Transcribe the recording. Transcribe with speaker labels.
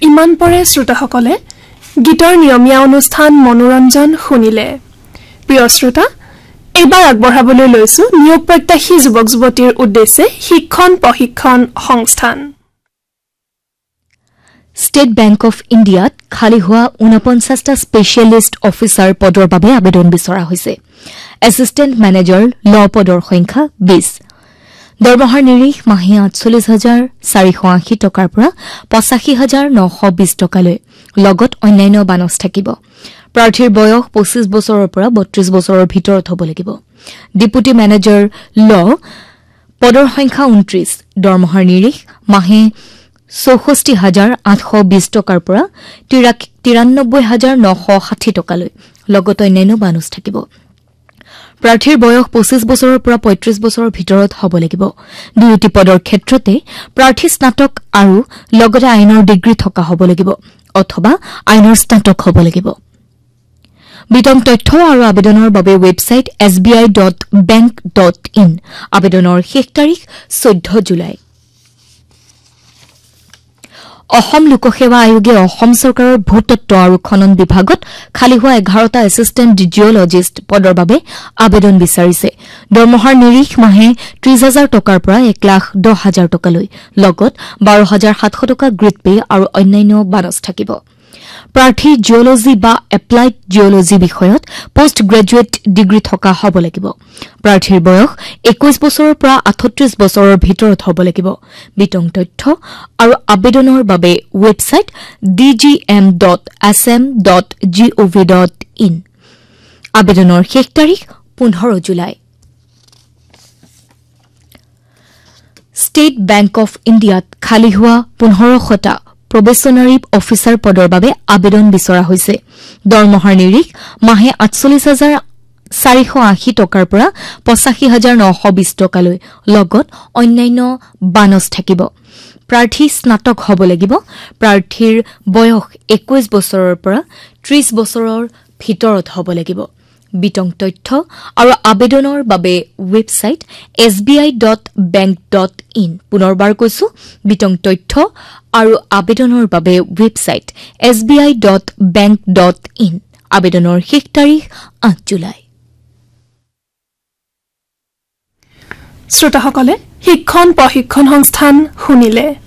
Speaker 1: ইমান পৰে শ্ৰোতাসকলে গীতৰ নিয়মীয়া অনুষ্ঠান মনোৰঞ্জন শুনিলে। প্ৰিয় শ্ৰোতা, এইবাৰ আগবঢ়াবলৈ লৈছো নিয়োগ প্ৰত্যাশী যুৱক যুৱতীৰ উদ্দেশ্যে শিক্ষণ প্ৰশিক্ষণ সংস্থান।
Speaker 2: ষ্টেট বেংক অফ ইণ্ডিয়াত খালী হোৱা 49টা স্পেচিয়েলিষ্ট অফিচাৰ পদৰ বাবে আবেদন বিচৰা হৈছে। এছিষ্টেণ্ট মেনেজাৰ ল পদৰ সংখ্যা 20। দৰমহাৰ নিৰিখ মাহে 48,480 টকাৰ পৰা 85,920 টকালৈ, লগত অন্যান্য বানচ থাকিব। প্ৰাৰ্থীৰ বয়স 25 বছৰৰ পৰা 32 বছৰৰ ভিতৰত হ'ব লাগিব। ডেপুটি মেনেজাৰ ল পদৰ সংখ্যা 29। দৰমহাৰ নিৰিখ মাহে 64,820 টকাৰ পৰা 93,960 টকালৈ, লগত অন্যান্য বানচ থাকিব। প্ৰাৰ্থীৰ বয়স 25 বছৰৰ পৰা 35 বছৰৰ ভিতৰত হ'ব লাগিব। দুয়োটি পদৰ ক্ষেত্ৰতে প্ৰাৰ্থী স্নাতক আৰু লগতে আইনৰ ডিগ্ৰী থকা হ'ব লাগিব অথবা আইনৰ স্নাতক হ'ব লাগিব। বিতং তথ্য আৰু আবেদনৰ বাবে ৱেবছাইট sbi.bank.in। আবেদনৰ শেষ তাৰিখ 14 জুলাই। অসম লোকসেৱা আয়োগে অসম চৰকাৰৰ ভূতত্ব আৰু খনন বিভাগত খালী হোৱা 11টা এছিষ্টেণ্ট জিঅলজিষ্ট পদৰ বাবে আবেদন বিচাৰিছে। দৰমহাৰ নিৰিখ মাহে 30,000 টকাৰ পৰা 1,10,000 টকালৈ, লগত 12,700 টকা গ্ৰেড পে আৰু অন্যান্য বানচ থাকিব। প্ৰাৰ্থী জিঅলজি বা এপ্লাইড জিঅলজি বিষয়ত পোষ্ট গ্ৰেজুৱেট ডিগ্ৰী থকা হ'ব লাগিব। প্ৰাৰ্থীৰ বয়স 21 বছৰৰ পৰা 38 বছৰৰ ভিতৰত হ'ব লাগিব। বিতং তথ্য আৰু আবেদনৰ বাবে ৱেবছাইট dgm.asm.gov.in। আবেদনৰ শেষ তাৰিখ 15 জুলাই। ষ্টেট বেংক অফ ইণ্ডিয়াত খালী হোৱা 1500টা প্ৰবেশনাৰী অফিচাৰ পদৰ বাবে আবেদন বিচৰা হৈছে। দৰমহাৰ নিৰিখ মাহে 48,480 টকাৰ পৰা 85,920 টকালৈ, লগত অন্যান্য বানচ থাকিব। প্ৰাৰ্থী স্নাতক হ'ব লাগিব। প্ৰাৰ্থীৰ বয়স 21 বছৰৰ পৰা 30 বছৰৰ ভিতৰত হ'ব লাগিব। বিতং তথ্য আৰু আবেদনৰ বাবে ৱেবছাইট sbi.bank.in। পুনৰবাৰ কৈছো, বিতং তথ্য আৰু আবেদনৰ বাবে ৱেবছাইট sbi.bank.in। আবেদনৰ শেষ তাৰিখ 8 জুলাই।
Speaker 1: শ্ৰোতাসকলে শিক্ষণ প্ৰশিক্ষণ সংস্থান শুনিলে।